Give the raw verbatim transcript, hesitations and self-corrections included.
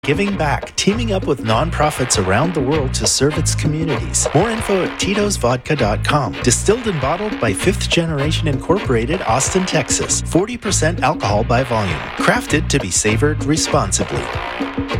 Giving back, teaming up with nonprofits around the world to serve its communities. More info at tito's vodka dot com. Distilled and bottled by Fifth Generation Incorporated, Austin, Texas. forty percent alcohol by volume. Crafted to be savored responsibly.